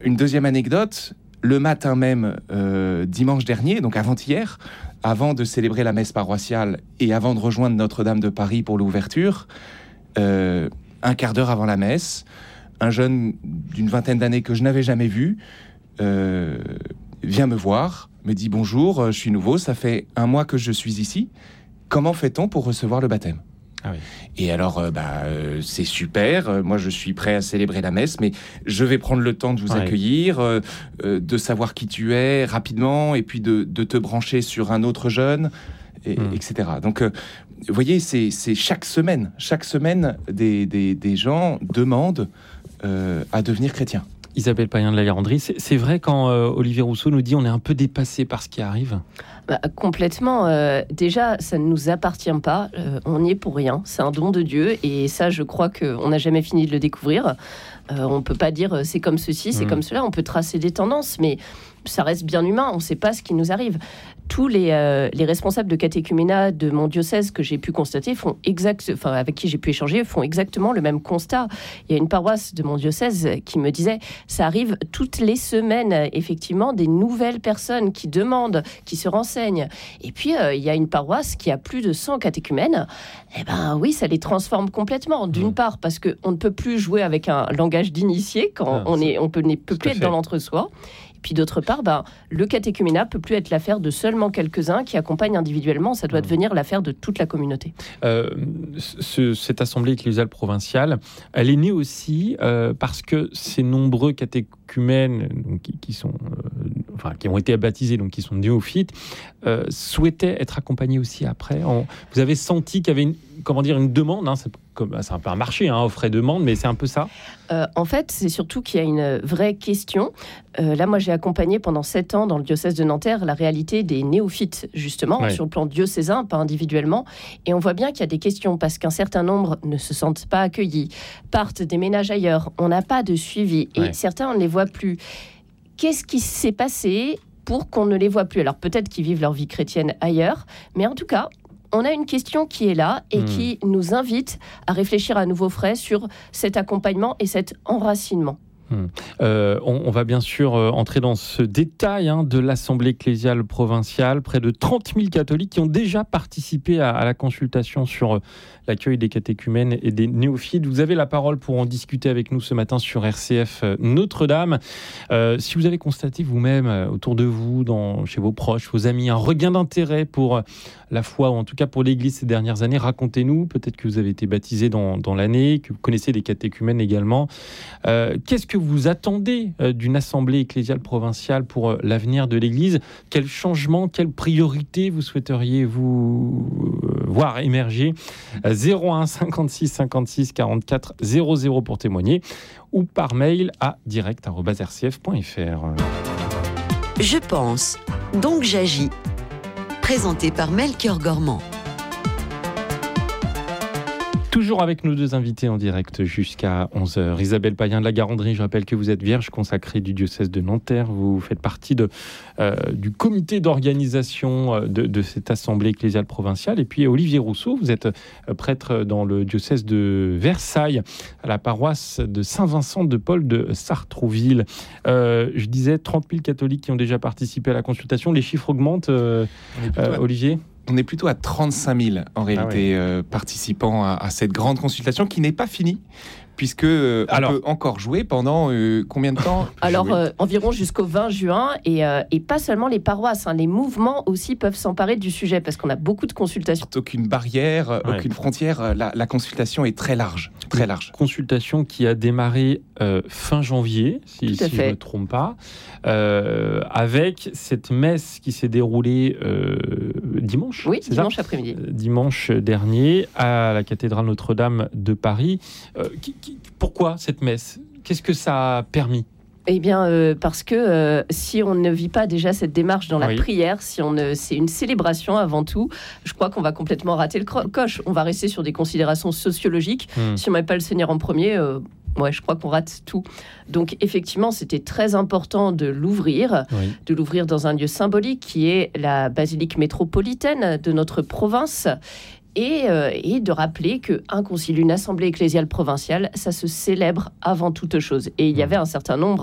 Une deuxième anecdote, le matin même, dimanche dernier, donc avant-hier, avant de célébrer la messe paroissiale et avant de rejoindre Notre-Dame de Paris pour l'ouverture, un quart d'heure avant la messe, un jeune d'une vingtaine d'années que je n'avais jamais vu vient me voir, me dit « Bonjour, je suis nouveau, ça fait 1 mois que je suis ici. Comment fait-on pour recevoir le baptême ?» Ah oui. Et alors, c'est super, moi je suis prêt à célébrer la messe, mais je vais prendre le temps de vous accueillir, de savoir qui tu es rapidement, et puis de te brancher sur un autre jeune, etc. Donc, vous voyez, c'est chaque semaine des gens demandent à devenir chrétiens. Isabelle Payen de la Garandrie, c'est vrai quand Olivier Rousseau nous dit on est un peu dépassé par ce qui arrive? Complètement. Déjà, ça ne nous appartient pas. On n'y est pour rien. C'est un don de Dieu. Et ça, je crois qu'on n'a jamais fini de le découvrir. On ne peut pas dire c'est comme ceci, c'est comme cela. On peut tracer des tendances, mais ça reste bien humain. On ne sait pas ce qui nous arrive. Tous les responsables de catéchuménat de mon diocèse que j'ai pu constater avec qui j'ai pu échanger, font exactement le même constat. Il y a une paroisse de mon diocèse qui me disait ça arrive toutes les semaines, effectivement, des nouvelles personnes qui demandent, qui se renseignent. Et puis, il y a une paroisse qui a plus de 100 catéchumènes. Eh ben oui, ça les transforme complètement. D'une part, parce qu'on ne peut plus jouer avec un langage d'initié quand on ne peut plus être dans l'entre-soi. Puis d'autre part, le catéchuménat peut plus être l'affaire de seulement quelques-uns qui accompagnent individuellement, ça doit devenir l'affaire de toute la communauté. Cette assemblée ecclésiale provinciale, elle est née aussi parce que ces nombreux catéchumènes donc, qui ont été baptisés, donc qui sont néophytes, souhaitaient être accompagnés aussi après. Vous avez senti qu'il y avait une demande, c'est un peu un marché, offre et demande, mais c'est un peu ça. En fait, c'est surtout qu'il y a une vraie question. Là, moi, j'ai accompagné pendant 7 ans dans le diocèse de Nanterre la réalité des néophytes, justement, sur le plan diocésain, pas individuellement. Et on voit bien qu'il y a des questions parce qu'un certain nombre ne se sentent pas accueillis, partent, déménagent ailleurs. On n'a pas de suivi et certains, on ne les voit plus. Qu'est-ce qui s'est passé pour qu'on ne les voit plus? Alors, peut-être qu'ils vivent leur vie chrétienne ailleurs, mais en tout cas, on a une question qui est là et qui nous invite à réfléchir à nouveau frais sur cet accompagnement et cet enracinement. On va bien sûr entrer dans ce détail de l'Assemblée ecclésiale provinciale. Près de 30 000 catholiques qui ont déjà participé à la consultation sur l'accueil des catéchumènes et des néophytes. Vous avez la parole pour en discuter avec nous ce matin sur RCF Notre-Dame. Si vous avez constaté vous-même autour de vous, chez vos proches, vos amis, un regain d'intérêt pour la foi, ou en tout cas pour l'Église ces dernières années, racontez-nous. Peut-être que vous avez été baptisé dans l'année, que vous connaissez des catéchumènes également. Qu'est-ce que vous attendez d'une assemblée ecclésiale provinciale pour l'avenir de l'Église? Quel changement, quelle priorité vous souhaiteriez voir émerger? 01 56 56 44 00 pour témoigner ou par mail à direct@rcf.fr. Je pense, donc j'agis. Présenté par Melchior Gormand. Toujours avec nos deux invités en direct jusqu'à 11h. Isabelle Payen de la Garandrie, je rappelle que vous êtes vierge consacrée du diocèse de Nanterre. Vous faites partie du comité d'organisation de cette assemblée ecclésiale provinciale. Et puis Olivier Rousseau, vous êtes prêtre dans le diocèse de Versailles, à la paroisse de Saint-Vincent de Paul de Sartrouville. Je disais 30 000 catholiques qui ont déjà participé à la consultation. Les chiffres augmentent, Olivier ? On est plutôt à 35 000 en réalité participants à cette grande consultation qui n'est pas finie. Puisque on peut encore jouer pendant combien de temps? Alors, environ jusqu'au 20 juin, et pas seulement les paroisses, les mouvements aussi peuvent s'emparer du sujet, parce qu'on a beaucoup de consultations. Aucune barrière, aucune frontière, la consultation est très large. Très large. Consultation qui a démarré fin janvier, si je ne me trompe pas, avec cette messe qui s'est déroulée dimanche. Oui, dimanche après-midi. Dimanche dernier, à la cathédrale Notre-Dame de Paris. Pourquoi cette messe? Qu'est-ce que ça a permis? Eh bien, parce que si on ne vit pas déjà cette démarche dans la prière, c'est une célébration avant tout, je crois qu'on va complètement rater le coche. On va rester sur des considérations sociologiques. Si on ne met pas le Seigneur en premier, je crois qu'on rate tout. Donc, effectivement, c'était très important de l'ouvrir dans un lieu symbolique qui est la basilique métropolitaine de notre province. Et de rappeler qu'un concile, une assemblée ecclésiale provinciale, ça se célèbre avant toute chose. Et il y avait un certain nombre